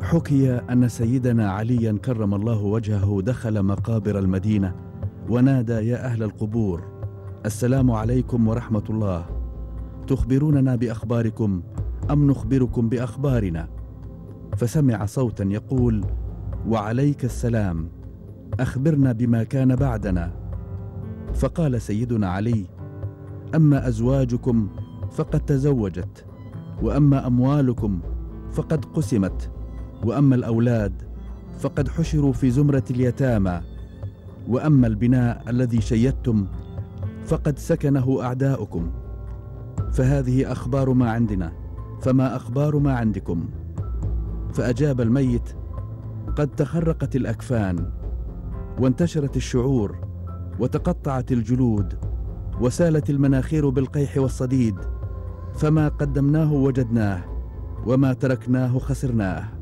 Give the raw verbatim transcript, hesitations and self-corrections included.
حكي أن سيدنا عليا كرم الله وجهه دخل مقابر المدينة ونادى: يا أهل القبور، السلام عليكم ورحمة الله، تخبروننا بأخباركم أم نخبركم بأخبارنا؟ فسمع صوتا يقول: وعليك السلام، أخبرنا بما كان بعدنا. فقال سيدنا علي: أما أزواجكم فقد تزوجت، وأما أموالكم فقد قسمت، وأما الأولاد فقد حشروا في زمرة اليتامى، وأما البناء الذي شيدتم فقد سكنه أعداؤكم. فهذه أخبار ما عندنا، فما أخبار ما عندكم؟ فأجاب الميت: قد تخرقت الأكفان، وانتشرت الشعور، وتقطعت الجلود، وسالت المناخير بالقيح والصديد، فما قدمناه وجدناه، وما تركناه خسرناه.